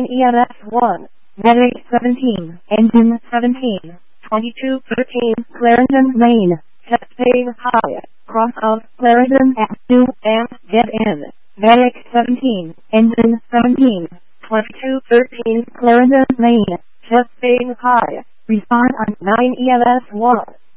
EMS 1, Medic 17, Engine 17, 2213, Clarendon, Maine, chest pain high, cross out, Clarendon Avenue, and get in. Medic 17, Engine 17, 2213, Clarendon, Maine, chest pain high, respond on 9 EMS 1.